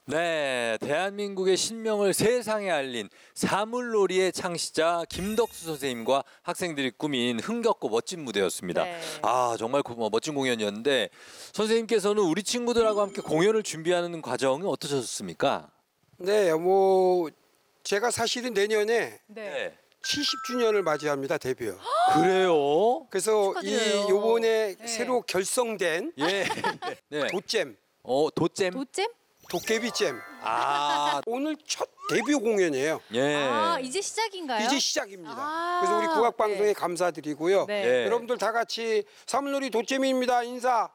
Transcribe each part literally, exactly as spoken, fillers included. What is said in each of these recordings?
네, 대한민국의 신명을 세상에 알린 사물놀이의 창시자 김덕수 선생님과 학생들이 꾸민 흥겹고 멋진 무대였습니다. 네. 아, 정말 고- 멋진 공연이었는데 선생님께서는 우리 친구들하고 함께 공연을 준비하는 과정은 어떠셨습니까? 네, 뭐 제가 사실은 내년에 네. 칠십 주년을 맞이합니다, 데뷔. 그래요? 그래서 축하드려요. 이 요번에 네. 새로 결성된 예. 네. 도잼, 어, 도잼? 도잼? 도깨비잼 아, 오늘 첫 데뷔 공연이에요. 예. 아, 이제 시작인가요? 이제 시작입니다. 아, 그래서 우리 국악방송에 네. 감사드리고요. 네. 예. 여러분들 다 같이 사물놀이 도잼입니다. 인사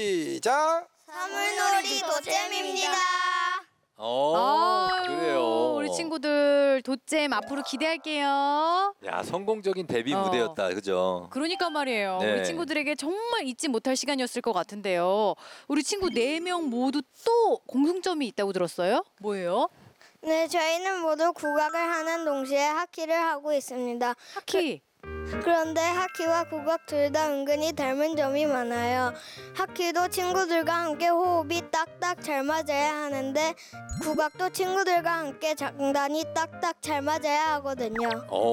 시작. 사물놀이 도잼입니다. 어, 아유, 그래요. 우리 친구들 도잼 앞으로 기대할게요. 야, 성공적인 데뷔 어. 무대였다. 그죠? 그러니까 말이에요. 네. 우리 친구들에게 정말 잊지 못할 시간이었을 것 같은데요. 우리 친구 네 명 모두 또 공통점이 있다고 들었어요? 뭐예요? 네, 저희는 모두 국악을 하는 동시에 하키를 하고 있습니다. 하키. 그런데 하키와 국악 둘 다 은근히 닮은 점이 많아요. 하키도 친구들과 함께 호흡이 딱딱 잘 맞아야 하는데 국악도 친구들과 함께 장단이 딱딱 잘 맞아야 하거든요.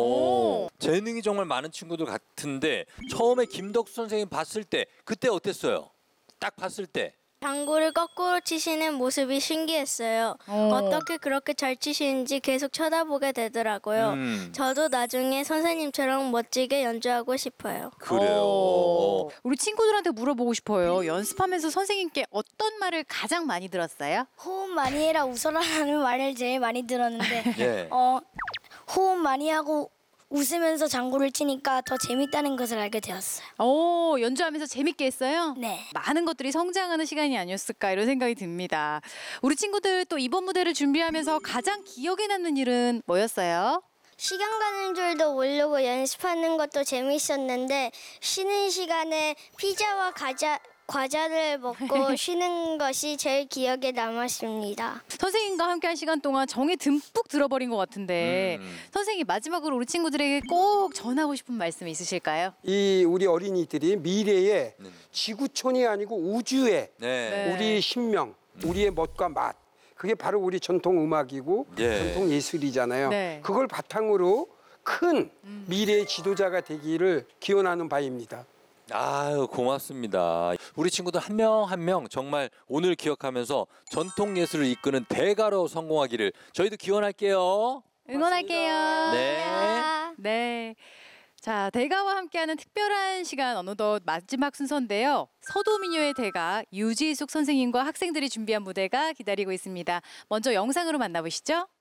오, 재능이 정말 많은 친구들 같은데 처음에 김덕수 선생님 봤을 때 그때 어땠어요? 딱 봤을 때. 장구를 거꾸로 치시는 모습이 신기했어요. 어. 어떻게 그렇게 잘 치시는지 계속 쳐다보게 되더라고요. 음. 저도 나중에 선생님처럼 멋지게 연주하고 싶어요. 그래요. 어. 우리 친구들한테 물어보고 싶어요. 연습하면서 선생님께 어떤 말을 가장 많이 들었어요? 호흡 많이 해라 웃어라라는 말을 제일 많이 들었는데 예. 어, 호흡 많이 하고 웃으면서 장구를 치니까 더 재밌다는 것을 알게 되었어요. 오, 연주하면서 재밌게 했어요? 네. 많은 것들이 성장하는 시간이 아니었을까 이런 생각이 듭니다. 우리 친구들 또 이번 무대를 준비하면서 가장 기억에 남는 일은 뭐였어요? 시간 가는 줄도 모르고 연습하는 것도 재밌었는데 쉬는 시간에 피자와 과자, 과자를 먹고 쉬는 것이 제일 기억에 남았습니다. 선생님과 함께한 시간 동안 정에 듬뿍 들어버린 것 같은데 음. 선생님 마지막으로 우리 친구들에게 꼭 전하고 싶은 말씀 있으실까요? 이 우리 어린이들이 미래에 네. 지구촌이 아니고 우주에 네. 네. 우리 신명, 우리의 멋과 맛, 그게 바로 우리 전통 음악이고 예. 전통 예술이잖아요. 네. 그걸 바탕으로 큰 미래의 지도자가 되기를 기원하는 바입니다. 아유, 고맙습니다. 우리 친구들 한 명 한 명 정말 오늘 기억하면서 전통 예술을 이끄는 대가로 성공하기를 저희도 기원할게요. 응원할게요. 네. 네. 자, 대가와 함께하는 특별한 시간 어느덧 마지막 순서인데요. 서도미녀의 대가 유지숙 선생님과 학생들이 준비한 무대가 기다리고 있습니다. 먼저 영상으로 만나보시죠.